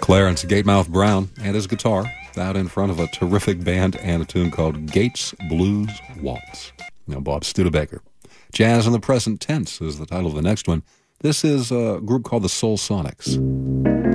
Clarence Gatemouth Brown and his guitar out in front of a terrific band and a tune called Gates Blues Waltz. Now, Bob Studebaker. Jazz in the Present Tense is the title of the next one. This is a group called the Soul Sonics.